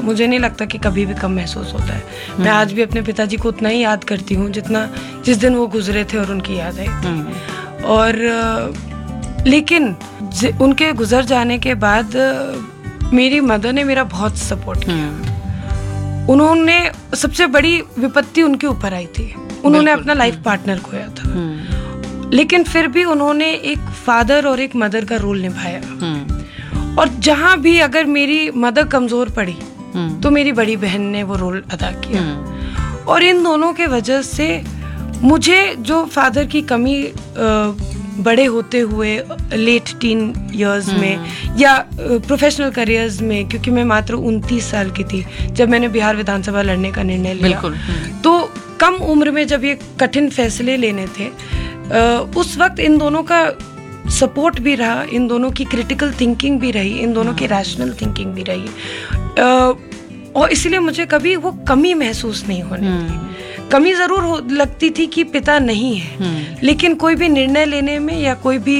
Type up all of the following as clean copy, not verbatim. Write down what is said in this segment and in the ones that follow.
मुझे नहीं लगता कि कभी भी कम महसूस होता है। मैं आज भी अपने पिताजी को उतना ही याद करती हूँ जितना जिस दिन वो गुजरे थे और उनकी याद आई थी। और लेकिन उनके गुजर जाने के बाद मेरी मदर ने मेरा बहुत सपोर्ट किया। उन्होंने सबसे बड़ी विपत्ति उनके ऊपर आई थी, उन्होंने अपना लाइफ पार्टनर खोया था, लेकिन फिर भी उन्होंने एक फादर और एक मदर का रोल निभाया। और जहां भी अगर मेरी मदर कमजोर पड़ी तो मेरी बड़ी बहन ने वो रोल अदा किया। और इन दोनों के वजह से मुझे जो फादर की कमी बड़े होते हुए लेट टीन इयर्स में या प्रोफेशनल करियर्स में, क्योंकि मैं मात्र 29 साल की थी जब मैंने बिहार विधानसभा लड़ने का निर्णय लिया, तो कम उम्र में जब ये कठिन फैसले लेने थे, उस वक्त इन दोनों का सपोर्ट भी रहा, इन दोनों की क्रिटिकल थिंकिंग भी रही, इन दोनों की रैशनल थिंकिंग भी रही। और इसलिए मुझे कभी वो कमी महसूस नहीं होने दी। कमी जरूर लगती थी कि पिता नहीं है, लेकिन कोई भी निर्णय लेने में या कोई भी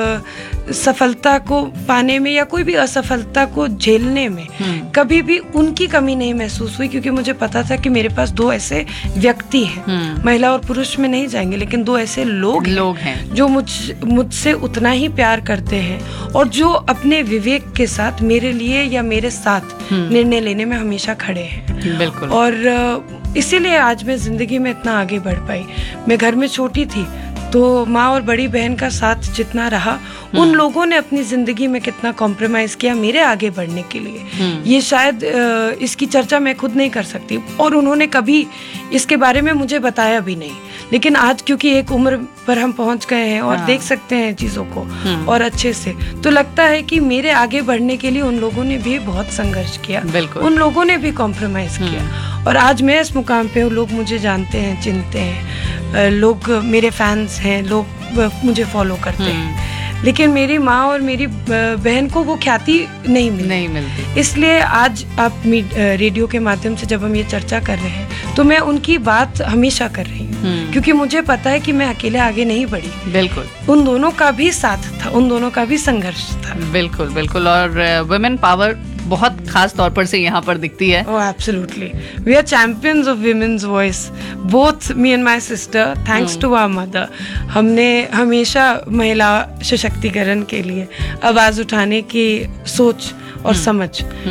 सफलता को पाने में या कोई भी असफलता को झेलने में कभी भी उनकी कमी नहीं महसूस हुई, क्योंकि मुझे पता था कि मेरे पास दो ऐसे व्यक्ति हैं, महिला और पुरुष में नहीं जाएंगे, लेकिन दो ऐसे लोग हैं जो मुझसे उतना ही प्यार करते हैं और जो अपने विवेक के साथ मेरे लिए या मेरे साथ निर्णय लेने में हमेशा खड़े हैं। बिल्कुल। और इसीलिए आज मैं जिंदगी में इतना आगे बढ़ पाई। मैं घर में छोटी थी तो माँ और बड़ी बहन का साथ जितना रहा, उन लोगों ने अपनी जिंदगी में कितना कॉम्प्रोमाइज किया मेरे आगे बढ़ने के लिए, ये शायद इसकी चर्चा मैं खुद नहीं कर सकती। और उन्होंने कभी इसके बारे में मुझे बताया भी नहीं, लेकिन आज क्योंकि एक उम्र पर हम पहुंच गए हैं और देख सकते हैं चीजों को और अच्छे से, तो लगता है कि मेरे आगे बढ़ने के लिए उन लोगों ने भी बहुत संघर्ष किया, उन लोगों ने भी कॉम्प्रोमाइज किया। और आज मैं इस मुकाम पे हूँ, लोग मुझे जानते हैं, चिन्हते हैं, लोग मेरे फैंस हैं, लोग मुझे फॉलो करते हैं, लेकिन मेरी माँ और मेरी बहन को वो ख्याति नहीं मिलती। इसलिए आज आप रेडियो के माध्यम से जब हम ये चर्चा कर रहे हैं तो मैं उनकी बात हमेशा कर रही हूँ, क्योंकि मुझे पता है कि मैं अकेले आगे नहीं बढ़ी। बिल्कुल, उन दोनों का भी साथ था, उन दोनों का भी संघर्ष था। बिल्कुल बिल्कुल। और वुमेन पावर बहुत खास तौर पर से यहाँ पर दिखती है। Oh, absolutely. We are champions of women's voice. Both me and my sister, thanks to our mother. हमने हमेशा महिला सशक्तिकरण के लिए आवाज उठाने की सोच और समझ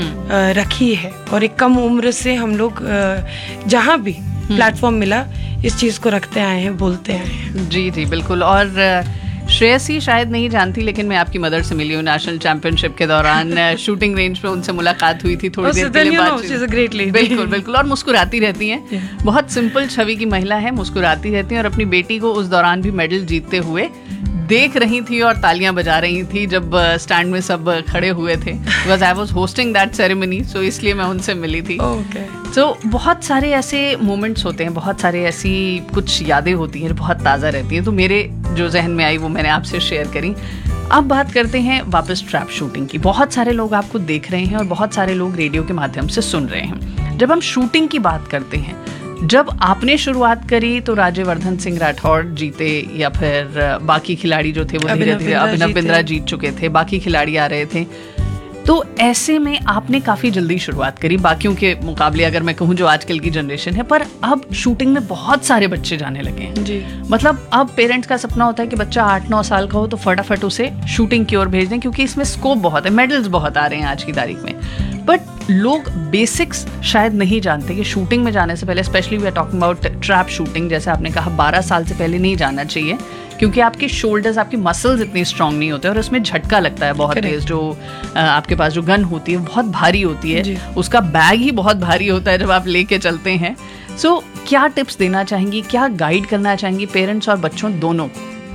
रखी है, और एक कम उम्र से हम लोग जहाँ भी प्लेटफॉर्म मिला इस चीज को रखते आए हैं, बोलते आए हैं। जी जी बिल्कुल। और श्रेयसी शायद नहीं जानती, लेकिन मैं आपकी मदर से मिली हूँ नेशनल चैंपियनशिप के दौरान। शूटिंग रेंज पे उनसे मुलाकात हुई थी, थोड़ी देर के लिए बातचीत। बिल्कुल बिल्कुल। और मुस्कुराती रहती हैं, बहुत सिंपल छवि की महिला है, मुस्कुराती रहती हैं, और अपनी बेटी को उस दौरान भी मेडल जीतते हुए देख रही थी और तालियां बजा रही थी जब स्टैंड में सब खड़े हुए थे, because I was hosting that ceremony, सो इसलिए मैं उनसे मिली थी। तो बहुत सारे ऐसे मोमेंट्स होते हैं, बहुत सारे ऐसी कुछ यादें होती हैं बहुत ताज़ा रहती हैं, तो मेरे जो जहन में आई वो मैंने आपसे शेयर करी। अब बात करते हैं वापस ट्रैप शूटिंग की। बहुत सारे लोग आपको देख रहे हैं और बहुत सारे लोग रेडियो के माध्यम से सुन रहे हैं। जब हम शूटिंग की बात करते हैं, जब आपने शुरुआत करी तो राज्यवर्धन सिंह राठौड़ जीते, या फिर बाकी खिलाड़ी जो थे वो धीरे धीरे, अभिनव बिंद्रा जीत चुके थे, बाकी खिलाड़ी आ रहे थे, तो ऐसे में आपने काफ़ी जल्दी शुरुआत करी बाकियों के मुकाबले, अगर मैं कहूँ जो आजकल की जनरेशन है। पर अब शूटिंग में बहुत सारे बच्चे जाने लगे हैं जी। मतलब अब पेरेंट्स का सपना होता है कि बच्चा 8-9 साल का हो तो फटाफट उसे शूटिंग की ओर भेज दें, क्योंकि इसमें स्कोप बहुत है, मेडल्स बहुत आ रहे हैं आज की तारीख में। बट लोग बेसिक्स शायद नहीं जानते कि शूटिंग में जाने से पहले, specially we are talking about trap shooting, जैसे आपने कहा 12 साल से पहले नहीं जाना चाहिए, क्योंकि आपके शोल्डर्स, आपकी मसल्स इतनी स्ट्रांग नहीं होते और उसमें झटका लगता है बहुत तेज। जो आपके पास जो गन होती है बहुत भारी होती है, उसका बैग ही बहुत भारी होता है जब आप लेके चलते हैं। सो क्या टिप्स देना चाहेंगी, क्या गाइड करना चाहेंगी पेरेंट्स और बच्चों दोनों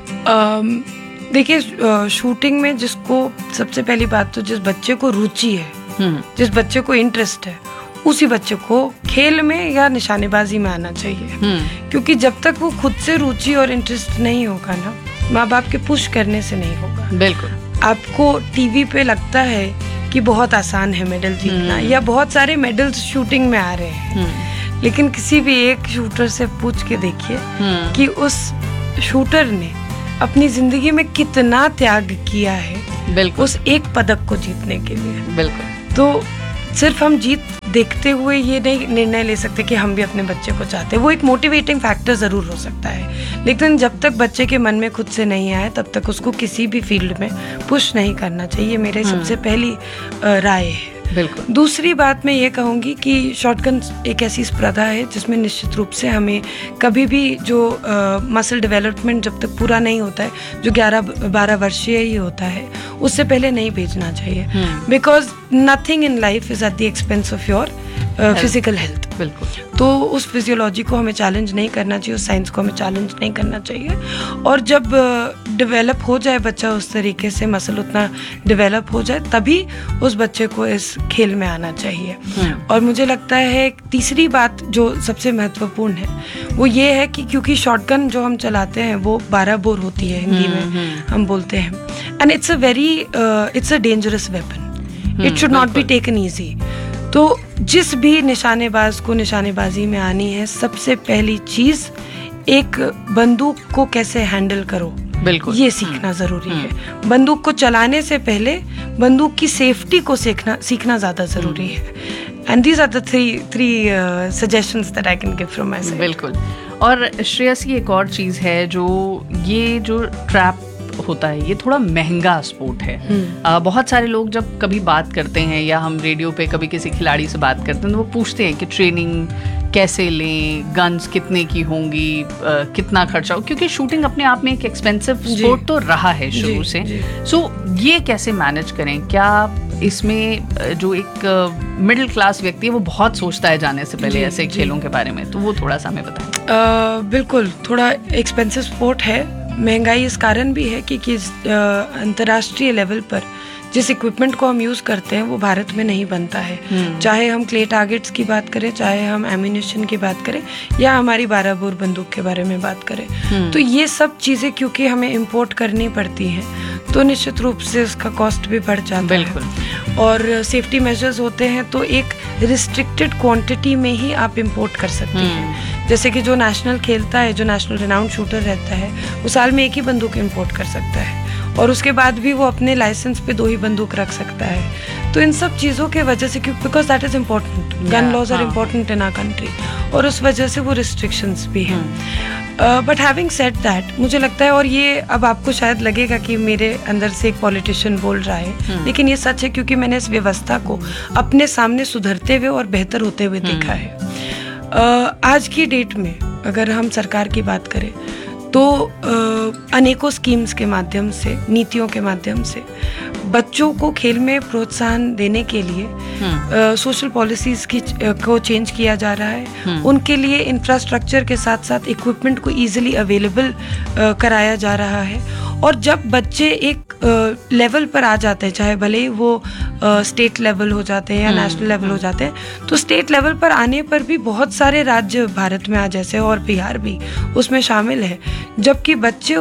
को? देखिए, शूटिंग में जिसको सबसे पहली बात तो जिस बच्चे को रुचि है, जिस बच्चे को इंटरेस्ट है, उसी बच्चे को खेल में या निशानेबाजी में आना चाहिए, क्योंकि जब तक वो खुद से रुचि और इंटरेस्ट नहीं होगा ना, माँ बाप के पुश करने से नहीं होगा। बिल्कुल। आपको टीवी पे लगता है कि बहुत आसान है मेडल जीतना, या बहुत सारे मेडल्स शूटिंग में आ रहे हैं, लेकिन किसी भी एक शूटर से पूछ के देखिए कि उस शूटर ने अपनी जिंदगी में कितना त्याग किया है उस एक पदक को जीतने के लिए। बिल्कुल। तो सिर्फ हम जीत देखते हुए ये नहीं निर्णय ले सकते कि हम भी अपने बच्चे को चाहते हैं। वो एक मोटिवेटिंग फैक्टर ज़रूर हो सकता है, लेकिन जब तक बच्चे के मन में खुद से नहीं आए तब तक उसको किसी भी फील्ड में पुश नहीं करना चाहिए, मेरे सबसे पहली राय है। बिल्कुल। दूसरी बात मैं ये कहूँगी कि शॉटगन एक ऐसी स्पर्धा है जिसमें निश्चित रूप से हमें कभी भी जो मसल डेवलपमेंट जब तक पूरा नहीं होता है, जो 11-12 वर्षीय ही होता है, उससे पहले नहीं भेजना चाहिए, because nothing in life is at the expense of your physical health. बिल्कुल। तो उस फिजियोलॉजी को हमें चैलेंज नहीं करना चाहिए, उस साइंस को हमें चैलेंज नहीं करना चाहिए। और जब डेवलप हो जाए बच्चा उस तरीके से, मसल उतना डेवलप हो जाए, तभी उस बच्चे को इस खेल में आना चाहिए। और मुझे लगता है तीसरी बात जो सबसे महत्वपूर्ण है वो ये है कि क्योंकि शॉटगन जो हम चलाते हैं वो 12 बोर होती है, हिंदी में हम बोलते हैं, and it's a dangerous weapon, it should not be taken easy. तो जिस भी निशानेबाज को निशानेबाजी में आनी है, सबसे पहली चीज एक बंदूक को कैसे हैंडल करो, बिल्कुल, ये सीखना जरूरी है। बंदूक को चलाने से पहले बंदूक की सेफ्टी को सीखना ज्यादा जरूरी है। And these are the three suggestions that I can give from my side. बिल्कुल। और श्रेयसी, एक और चीज है जो ट्रैप होता है, ये थोड़ा महंगा स्पोर्ट है। बहुत सारे लोग जब कभी बात करते हैं या हम रेडियो पे कभी किसी खिलाड़ी से बात करते हैं तो वो पूछते हैं कि ट्रेनिंग कैसे लें, गन्स कितने की होंगी, कितना खर्चा हो, क्योंकि शूटिंग अपने आप में एक एक्सपेंसिव स्पोर्ट तो रहा है शुरू से। सो ये कैसे मैनेज करें? क्या इसमें जो एक मिडिल क्लास व्यक्ति है वो बहुत सोचता है जाने से पहले ऐसे खेलों के बारे में, तो वो थोड़ा सा हमें बताएं। बिल्कुल, थोड़ा एक्सपेंसिव स्पोर्ट है। महंगाई इस कारण भी है कि अंतर्राष्ट्रीय लेवल पर जिस इक्विपमेंट को हम यूज़ करते हैं वो भारत में नहीं बनता है। चाहे हम क्ले टारगेट्स की बात करें, चाहे हम एम्यूनिशन की बात करें, या हमारी 12 बोर बंदूक के बारे में बात करें, तो ये सब चीज़ें क्योंकि हमें इम्पोर्ट करनी पड़ती हैं तो निश्चित रूप से उसका कॉस्ट भी बढ़ जाता है। और सेफ्टी मेजर्स होते हैं तो एक रिस्ट्रिक्टेड क्वांटिटी में ही आप इम्पोर्ट कर सकते हैं। जैसे कि जो नेशनल खेलता है, जो नेशनल रिनाउंड शूटर रहता है, वो साल में एक ही बंदूक इम्पोर्ट कर सकता है और उसके बाद भी वो अपने लाइसेंस पे 2 ही बंदूक रख सकता है। तो इन सब चीज़ों के वजह से, because that is important, gun laws are important in our country, और उस वजह से वो रिस्ट्रिक्शंस भी हैं। बट हैविंग सेड दैट, मुझे लगता है, और ये अब आपको शायद लगेगा कि मेरे अंदर से एक पॉलिटिशियन बोल रहा है, लेकिन ये सच है क्योंकि मैंने इस व्यवस्था को अपने सामने सुधरते हुए और बेहतर होते हुए देखा है। आज की डेट में अगर हम सरकार की बात करें तो अनेकों स्कीम्स के माध्यम से, नीतियों के माध्यम से बच्चों को खेल में प्रोत्साहन देने के लिए सोशल पॉलिसीज को चेंज किया जा रहा है। उनके लिए इंफ्रास्ट्रक्चर के साथ साथ इक्विपमेंट को इजीली अवेलेबल कराया जा रहा है। और जब बच्चे एक लेवल पर आ जाते हैं, चाहे भले ही वो स्टेट लेवल हो जाते हैं या नेशनल लेवल हो जाते हैं, तो स्टेट लेवल पर आने पर भी बहुत सारे राज्य भारत में आज जैसे, और बिहार भी उसमें शामिल है, जबकि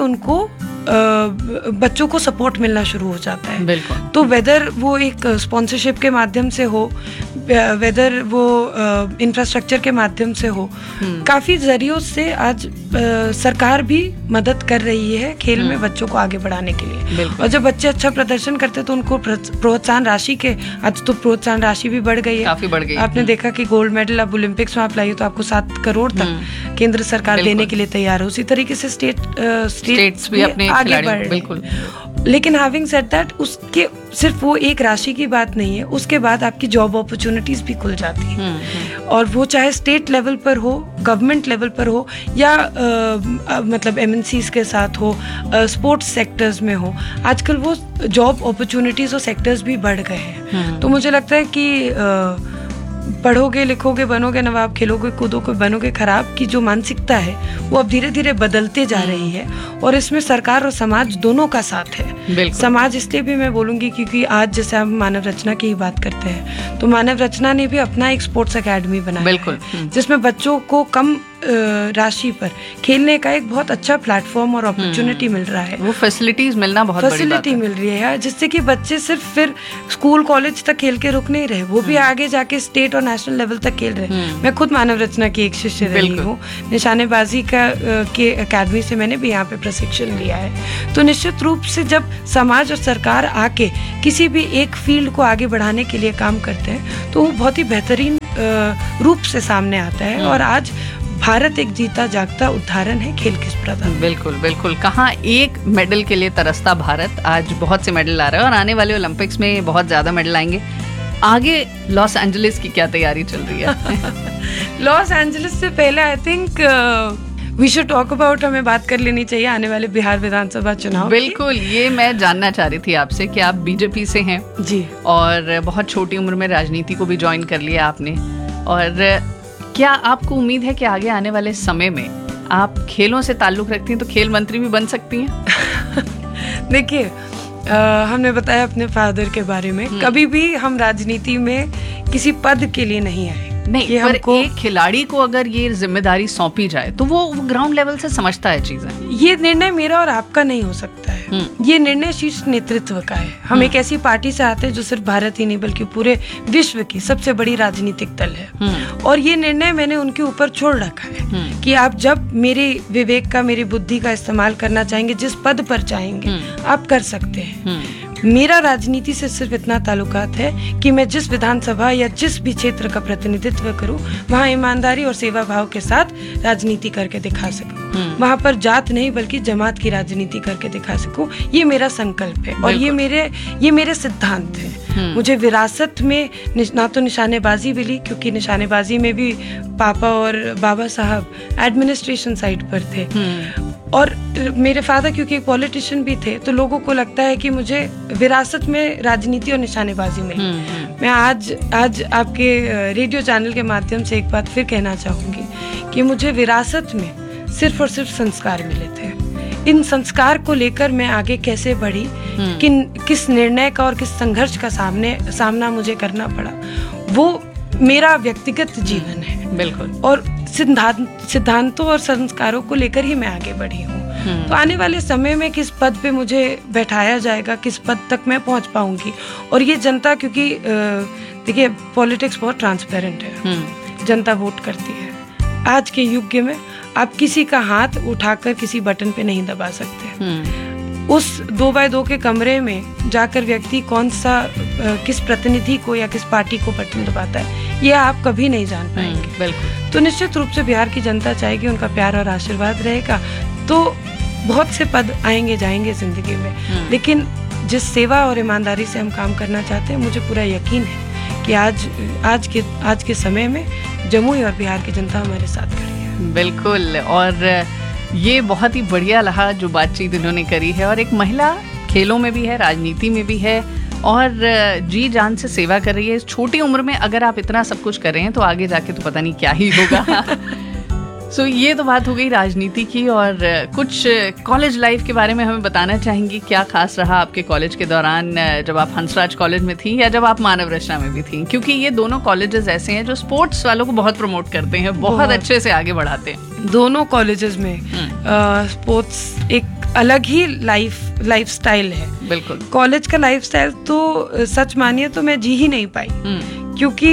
बच्चों को सपोर्ट मिलना शुरू हो जाता है। तो वेदर वो एक स्पॉन्सरशिप के माध्यम से हो, वेदर वो इंफ्रास्ट्रक्चर के माध्यम से हो, काफ़ी जरियों से आज सरकार भी मदद कर रही है खेल में बच्चों को आगे बढ़ाने के लिए। और जब बच्चे अच्छा प्रदर्शन करते हैं तो उनको प्रोत्साहन राशि के, आज तो प्रोत्साहन राशि भी बढ़ गई है, काफी बढ़ गई। आपने देखा कि गोल्ड मेडल अब ओलंपिक्स में आप लाइए तो आपको 7 करोड़ तक केंद्र सरकार देने के लिए तैयार है। उसी तरीके से स्टेट्स भी अपने आगे बढ़ बिल्कुल। लेकिन हैविंग सेड दैट, उसके सिर्फ वो एक राशि की बात नहीं है, उसके बाद आपकी जॉब अपॉर्चुनिटीज भी खुल जाती हैं। और वो चाहे स्टेट लेवल पर हो, गवर्नमेंट लेवल पर हो, या मतलब MNCs के साथ हो, स्पोर्ट्स सेक्टर्स में हो, आजकल वो जॉब अपॉर्चुनिटीज और सेक्टर्स भी बढ़ गए हैं। तो मुझे लगता है कि पढ़ोगे, लिखोगे, बनोगे नवाब, खेलोगे, कूदोगे, बनोगे खराब की जो मानसिकता है वो अब धीरे धीरे बदलते जा रही है। और इसमें सरकार और समाज दोनों का साथ है। समाज इसलिए भी मैं बोलूँगी क्योंकि आज जैसे हम मानव रचना की ही बात करते हैं, तो मानव रचना ने भी अपना एक स्पोर्ट्स अकेडमी बनाया है, जिसमें बच्चों को कम राशि पर खेलने का एक बहुत अच्छा प्लेटफॉर्म और अपॉर्चुनिटी मिल रहा है। वो फैसिलिटीज मिलना बहुत बड़ी बात है। फैसिलिटी मिल रही है जिससे कि बच्चे सिर्फ फिर स्कूल कॉलेज तक खेल के रुक नहीं रहे, वो भी आगे जाके स्टेट और नेशनल लेवल तक खेल रहे। मैं खुद मानव रचना की एक शिष्य रही हूँ, निशानेबाजी के अकेडमी से मैंने भी यहाँ पे प्रशिक्षण लिया है। तो निश्चित रूप से जब समाज और सरकार आके किसी भी एक फील्ड को आगे बढ़ाने के लिए काम करते हैं तो वो बहुत ही बेहतरीन रूप से सामने आता है। और आज भारत एक जीता जागता उदाहरण है खेल किस प्रधान। बिल्कुल बिल्कुल, कहाँ एक मेडल के लिए तरसता भारत, आज बहुत से मेडल आ रहे हैं और आने वाले ओलंपिक्स में बहुत ज्यादा मेडल आएंगे। आगे लॉस एंजलिस की क्या तैयारी चल रही है? लॉस एंजलिस से पहले I think we should talk about, हमें बात कर लेनी चाहिए आने वाले बिहार विधानसभा चुनाव। बिल्कुल, ये मैं जानना चाह रही थी आपसे कि आप बीजेपी से हैं जी, और बहुत छोटी उम्र में राजनीति को भी ज्वाइन कर लिया आपने, और क्या आपको उम्मीद है कि आगे आने वाले समय में आप खेलों से ताल्लुक रखती हैं तो खेल मंत्री भी बन सकती हैं? देखिए, हमने बताया अपने फादर के बारे में, कभी भी हम राजनीति में किसी पद के लिए नहीं आए। नहीं, पर एक खिलाड़ी को अगर ये जिम्मेदारी सौंपी जाए तो वो ग्राउंड लेवल से समझता है चीजें। ये निर्णय मेरा और आपका नहीं हो सकता है, ये निर्णय शीर्ष नेतृत्व का है। हम एक ऐसी पार्टी से आते हैं जो सिर्फ भारत ही नहीं बल्कि पूरे विश्व की सबसे बड़ी राजनीतिक दल है, और ये निर्णय मैंने उनके ऊपर छोड़ रखा है कि आप जब मेरे विवेक का, मेरी बुद्धि का इस्तेमाल करना चाहेंगे, जिस पद पर चाहेंगे आप कर सकते हैं। मेरा राजनीति से सिर्फ इतना ताल्लुकात है कि मैं जिस विधानसभा या जिस भी क्षेत्र का प्रतिनिधित्व करूं वहां ईमानदारी और सेवा भाव के साथ राजनीति करके दिखा सकूं, वहां पर जात नहीं बल्कि जमात की राजनीति करके दिखा सकूं। ये मेरा संकल्प है और ये मेरे सिद्धांत है। मुझे विरासत में ना तो निशानेबाजी मिली, क्योंकि निशानेबाजी में भी पापा और बाबा साहब एडमिनिस्ट्रेशन साइड पर थे, और मेरे फादर क्योंकि एक पॉलिटिशियन भी थे, तो लोगों को लगता है कि मुझे विरासत में राजनीति और निशानेबाजी मिली। मैं आज आपके रेडियो चैनल के माध्यम से एक बात फिर कहना चाहूंगी कि मुझे विरासत में सिर्फ और सिर्फ संस्कार मिले थे। इन संस्कार को लेकर मैं आगे कैसे बढ़ी, किस निर्णय का और किस संघर्ष का सामना मुझे करना पड़ा, वो मेरा व्यक्तिगत जीवन है। बिल्कुल, और सिद्धांतों और संस्कारों को लेकर ही मैं आगे बढ़ी हूँ। तो आने वाले समय में किस पद पे मुझे बैठाया जाएगा, किस पद तक मैं पहुँच पाऊंगी, और ये जनता, क्योंकि देखिए पॉलिटिक्स बहुत ट्रांसपेरेंट है, जनता वोट करती है। आज के युग में आप किसी का हाथ उठाकर किसी बटन पे नहीं दबा सकते। उस 2x2 के कमरे में जाकर व्यक्ति कौन सा किस प्रतिनिधि को या किस पार्टी को बटन दबाता है, ये आप कभी नहीं जान पाएंगे। बिल्कुल। तो निश्चित रूप से बिहार की जनता चाहेगी, उनका प्यार और आशीर्वाद रहेगा तो बहुत से पद आएंगे जाएंगे जिंदगी में, लेकिन जिस सेवा और ईमानदारी से हम काम करना चाहते हैं, मुझे पूरा यकीन है कि आज के समय में जमुई और बिहार की जनता हमारे साथ खड़ी है। बिल्कुल, और ये बहुत ही बढ़िया रहा जो बातचीत इन्होंने करी है, और एक महिला खेलों में भी है, राजनीति में भी है, और जी जान से सेवा कर रही है। इस छोटी उम्र में अगर आप इतना सब कुछ कर रहे हैं तो आगे जाके तो पता नहीं क्या ही होगा। सो ये तो बात हो गई राजनीति की, और कुछ कॉलेज लाइफ के बारे में हमें बताना चाहेंगी? क्या खास रहा आपके कॉलेज के दौरान, जब आप हंसराज कॉलेज में थी या जब आप मानव रचना में भी थी? क्योंकि ये दोनों कॉलेजेस ऐसे हैं जो स्पोर्ट्स वालों को बहुत प्रमोट करते हैं, बहुत अच्छे से आगे बढ़ाते हैं। दोनों कॉलेजेस में स्पोर्ट्स एक अलग ही लाइफ स्टाइल है। बिल्कुल, कॉलेज का लाइफ स्टाइल तो सच मानिए तो मैं जी ही नहीं पाई, क्योंकि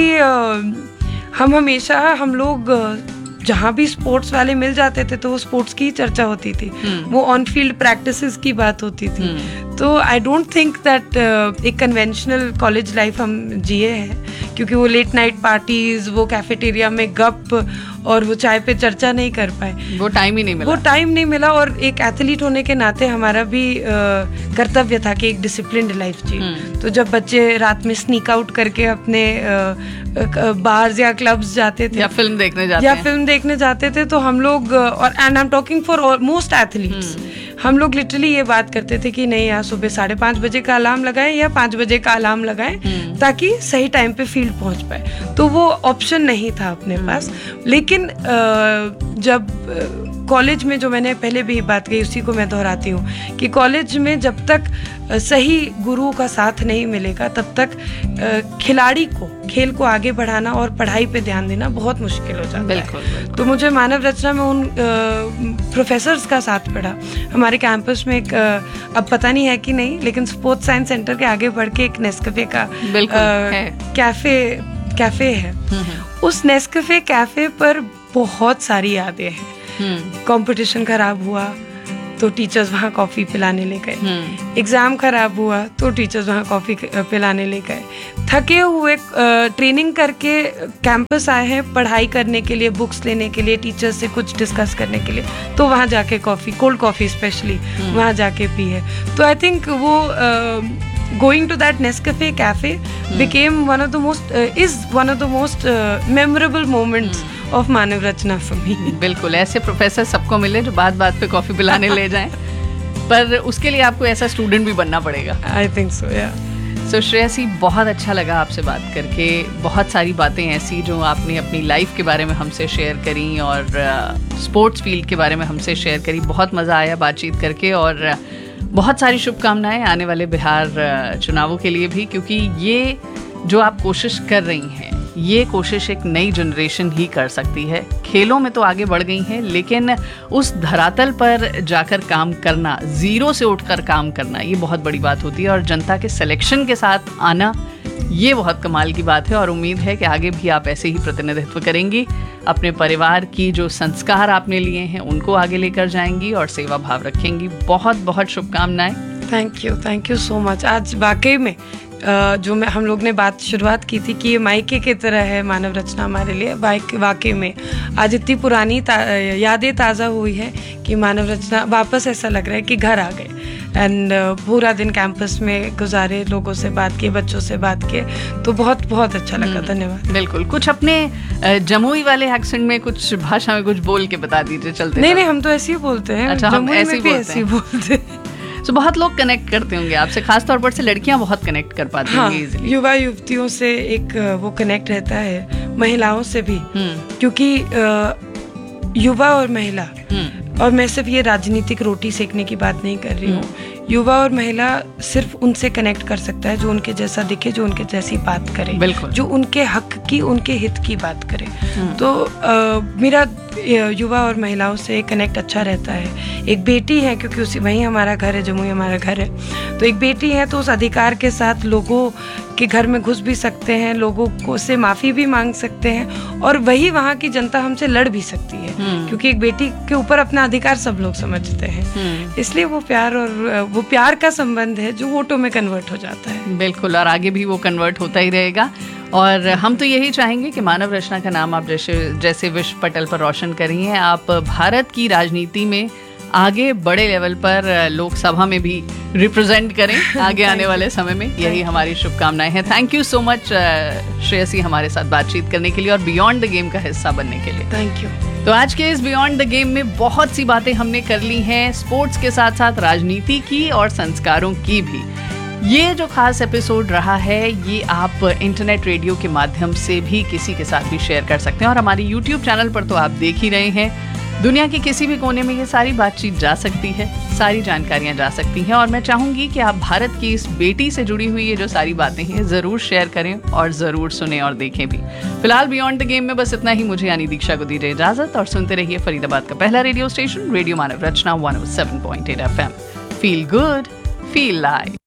हम लोग जहाँ भी स्पोर्ट्स वाले मिल जाते थे तो वो स्पोर्ट्स की चर्चा होती थी, वो ऑन फील्ड प्रैक्टिसेस की बात होती थी। तो आई डोंट थिंक दैट एक कन्वेंशनल कॉलेज लाइफ हम जिए हैं, क्योंकि वो लेट नाइट पार्टीज, वो कैफेटेरिया में गप और वो चाय पे चर्चा नहीं कर पाए, वो टाइम ही नहीं मिला। और एक एथलीट होने के नाते हमारा भी कर्तव्य था कि एक डिसिप्लिन्ड लाइफ जिए। तो जब बच्चे रात में स्नीक आउट करके अपने बार्स या क्लब्स जाते थे या फिल्म देखने जाते थे तो हम लोग, और and I am talking for most athletes, हम लोग लिटरली ये बात करते थे कि नहीं यार, सुबह 5:30 बजे का अलार्म लगाएं या 5 बजे का अलार्म लगाएं ताकि सही टाइम पे फील्ड पहुंच पाए। तो वो ऑप्शन नहीं था अपने पास। लेकिन जब कॉलेज में जो मैंने पहले भी बात कही उसी को मैं दोहराती हूँ कि कॉलेज में जब तक सही गुरु का साथ नहीं मिलेगा तब तक खिलाड़ी को खेल को आगे बढ़ाना और पढ़ाई पे ध्यान देना बहुत मुश्किल हो जाता है। तो मुझे मानव रचना में उन प्रोफेसर्स का साथ पड़ा। हमारे कैंपस में एक अब पता नहीं है कि नहीं, लेकिन स्पोर्ट्स साइंस सेंटर के आगे बढ़ के एक नेस्कैफे का कैफे है। उस नेस्कैफे कैफे पर बहुत सारी यादें हैं। कंपटीशन खराब हुआ तो टीचर्स वहाँ कॉफ़ी पिलाने ले गए, एग्ज़ाम खराब हुआ तो टीचर्स वहाँ कॉफ़ी पिलाने ले गए, थके हुए ट्रेनिंग करके कैंपस आए हैं पढ़ाई करने के लिए, बुक्स लेने के लिए, टीचर्स से कुछ डिस्कस करने के लिए, तो वहाँ जाके कॉफ़ी, कोल्ड कॉफ़ी स्पेशली वहाँ जाके पी है। तो आई थिंक वो going to that Nescafe cafe became one of the most memorable moments of Manav Rachna for me. बिल्कुल, ऐसे प्रोफेसर सबको मिले जो बात बात पे कॉफी पिलाने ले जाएं, पर उसके लिए आपको ऐसा स्टूडेंट भी बनना पड़ेगा। I think so, yeah. So Shreyasi, बहुत अच्छा लगा आपसे बात करके। बहुत सारी बातें ऐसी जो आपने अपनी लाइफ के बारे में हमसे शेयर करी और स्पोर्ट्स फील्ड के बारे में हमसे शेयर करी। बहुत मज़ा आया बातचीत करके और बहुत सारी शुभकामनाएं आने वाले बिहार चुनावों के लिए भी, क्योंकि ये जो आप कोशिश कर रही हैं ये कोशिश एक नई जनरेशन ही कर सकती है। खेलों में तो आगे बढ़ गई हैं, लेकिन उस धरातल पर जाकर काम करना, जीरो से उठकर काम करना, ये बहुत बड़ी बात होती है और जनता के सिलेक्शन के साथ आना, ये बहुत कमाल की बात है। और उम्मीद है कि आगे भी आप ऐसे ही प्रतिनिधित्व करेंगी, अपने परिवार की जो संस्कार आपने लिए हैं उनको आगे लेकर जाएंगी और सेवा भाव रखेंगी। बहुत बहुत शुभकामनाएं। Thank you so much. आज वाकई में जो हम लोग ने शुरुआत की थी कि ये मायके की तरह है मानव रचना हमारे लिए, वाकई में आज इतनी पुरानी यादें ताज़ा हुई है कि मानव रचना वापस ऐसा लग रहा है कि घर आ गए। एंड पूरा दिन कैंपस में गुजारे, लोगों से बात की, बच्चों से बात किए, तो बहुत बहुत अच्छा लगा। धन्यवाद। बिल्कुल, कुछ अपने जमुई वाले एक्सेंट में कुछ भाषा में कुछ बोल के बता ददीजिए चलते। नहीं, हम तो ऐसे ही बोलते हैं। अच्छा, जमुई में भी ऐसे ही बोलते हैं। तो बहुत लोग कनेक्ट करते होंगे आपसे, खासतौर पर से लड़कियां बहुत कनेक्ट कर पाती होंगी इजीली। युवा युवतियों से एक वो कनेक्ट रहता है, महिलाओं से भी, क्योंकि युवा और महिला, और मैं सिर्फ ये राजनीतिक रोटी सेकने की बात नहीं कर रही हूँ, युवा और महिला सिर्फ उनसे कनेक्ट कर सकता है जो उनके जैसा दिखे, जो उनके जैसी बात करे, जो उनके हक की, उनके हित की बात करे। तो मेरा युवा और महिलाओं से एक अच्छा रहता है। एक बेटी है, क्योंकि वहीं हमारा घर है, जमुई हमारा घर है, तो एक बेटी है तो उस अधिकार के साथ लोगों के घर में घुस भी सकते हैं, लोगों को से माफ़ी भी मांग सकते हैं, और वही वहाँ की जनता हमसे लड़ भी सकती है, क्योंकि एक बेटी के ऊपर अपना अधिकार सब लोग समझते हैं। इसलिए वो प्यार का संबंध है जो वोटों में कन्वर्ट हो जाता है। बिल्कुल, और आगे भी वो कन्वर्ट होता ही रहेगा। और हम तो यही चाहेंगे कि मानव रचना का नाम आप जैसे विश्व पटल पर रोशन करी हैं, आप भारत की राजनीति में आगे बड़े लेवल पर लोकसभा में भी रिप्रेजेंट करें आगे आने वाले समय में। यही हमारी शुभकामनाएं हैं। Thank you so much Shreyasi, हमारे साथ बातचीत करने के लिए और बियॉन्ड द गेम का हिस्सा बनने के लिए। Thank you. तो आज के इस बियॉन्ड द गेम में बहुत सी बातें हमने कर ली हैं, स्पोर्ट्स के साथ साथ राजनीति की और संस्कारों की भी। ये जो खास एपिसोड रहा है ये आप इंटरनेट रेडियो के माध्यम से भी किसी के साथ भी शेयर कर सकते हैं, और हमारे YouTube चैनल पर तो आप देख ही रहे हैं। दुनिया के किसी भी कोने में ये सारी बातचीत जा सकती है, सारी जानकारियां जा सकती हैं, और मैं चाहूंगी कि आप भारत की इस बेटी से जुड़ी हुई ये जो सारी बातें हैं ज़रूर शेयर करें और ज़रूर सुने और देखें भी। फिलहाल बियॉन्ड द गेम में बस इतना ही। मुझे यानी दीक्षा को दीजिए इजाजत और सुनते रहिए फरीदाबाद का पहला रेडियो स्टेशन, रेडियो मानव रचना 107.8 FM। Feel good, feel live.